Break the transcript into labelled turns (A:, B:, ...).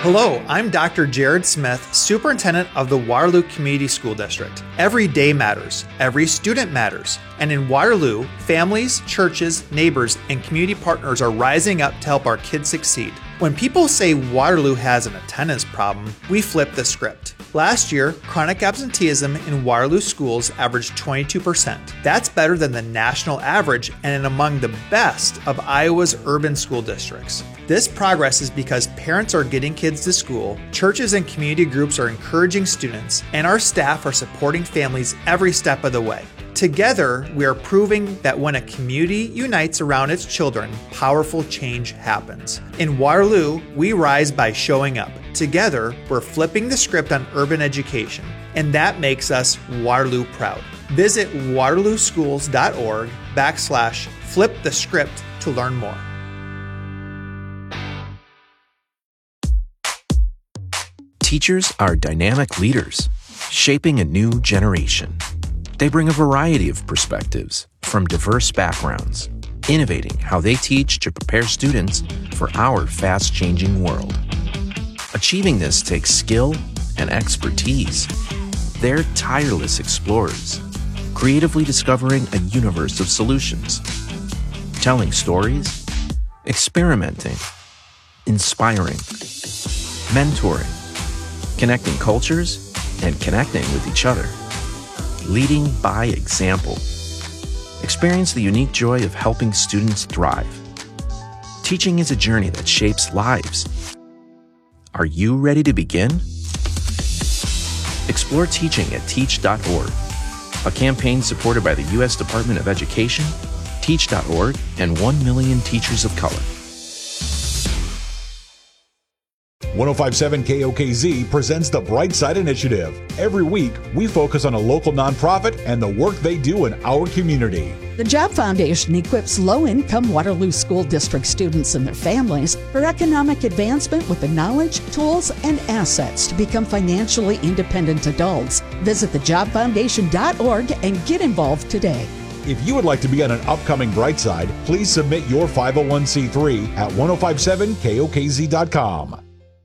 A: Hello, I'm Dr. Jared Smith, Superintendent of the Waterloo Community School District. Every day matters. Every student matters. And in Waterloo, families, churches, neighbors, and community partners are rising up to help our kids succeed. When people say Waterloo has an attendance problem, we flip the script. Last year, chronic absenteeism in Waterloo schools averaged 22%. That's better than the national average and among the best of Iowa's urban school districts. This progress is because parents are getting kids to school, churches and community groups are encouraging students, and our staff are supporting families every step of the way. Together, we are proving that when a community unites around its children, powerful change happens. In Waterloo, we rise by showing up. Together, we're flipping the script on urban education, and that makes us Waterloo proud. Visit waterlooschools.org/flipthescript to learn more.
B: Teachers are dynamic leaders, shaping a new generation. They bring a variety of perspectives from diverse backgrounds, innovating how they teach to prepare students for our fast-changing world. Achieving this takes skill and expertise. They're tireless explorers, creatively discovering a universe of solutions, telling stories, experimenting, inspiring, mentoring, connecting cultures, and connecting with each other. Leading by example. Experience the unique joy of helping students thrive. Teaching is a journey that shapes lives. Are you ready to begin? Explore teaching at teach.org, a campaign supported by the U.S. Department of Education, Teach.org, and 1 million teachers of color.
C: 1057 KOKZ presents the Brightside Initiative. Every week, we focus on a local nonprofit and the work they do in our community.
D: The Job Foundation equips low-income Waterloo School District students and their families for economic advancement with the knowledge, tools, and assets to become financially independent adults. Visit thejobfoundation.org and get involved today.
C: If you would like to be on an upcoming Brightside, please submit your 501c3 at 1057kokz.com.